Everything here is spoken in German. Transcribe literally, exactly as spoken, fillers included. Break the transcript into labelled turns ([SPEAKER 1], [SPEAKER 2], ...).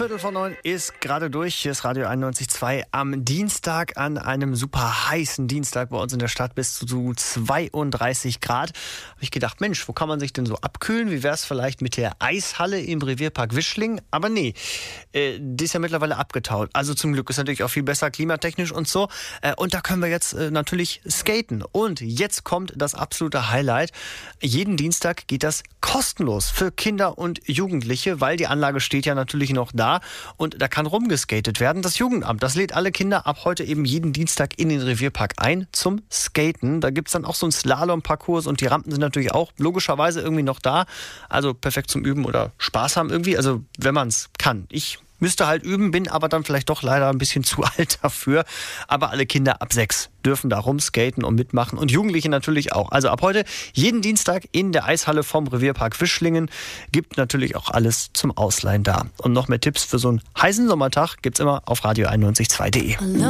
[SPEAKER 1] Viertel vor neun ist gerade durch. Hier ist Radio einundneunzig Komma zwei am Dienstag, an einem super heißen Dienstag bei uns in der Stadt bis zu zweiunddreißig Grad. Habe ich gedacht, Mensch, wo kann man sich denn so abkühlen? Wie wäre es vielleicht mit der Eishalle im Revierpark Wischling? Aber nee, äh, die ist ja mittlerweile abgetaut. Also zum Glück ist natürlich auch viel besser klimatechnisch und so. Äh, und da können wir jetzt äh, natürlich skaten. Und jetzt kommt das absolute Highlight. Jeden Dienstag geht das kostenlos für Kinder und Jugendliche, weil die Anlage steht ja natürlich noch da und da kann rumgeskatet werden. Das Jugendamt, das lädt alle Kinder ab heute eben jeden Dienstag in den Revierpark ein zum Skaten. Da gibt es dann auch so einen Slalom-Parcours und die Rampen sind natürlich auch logischerweise irgendwie noch da. Also perfekt zum Üben oder Spaß haben irgendwie. Also wenn man es kann. Ich müsste halt üben, bin aber dann vielleicht doch leider ein bisschen zu alt dafür. Aber alle Kinder ab sechs dürfen da rumskaten und mitmachen und Jugendliche natürlich auch. Also ab heute jeden Dienstag in der Eishalle vom Revierpark Wischlingen. Gibt natürlich auch alles zum Ausleihen da. Und noch mehr Tipps für so einen heißen Sommertag gibt's immer auf radio einundneunzig Komma zwei punkt de.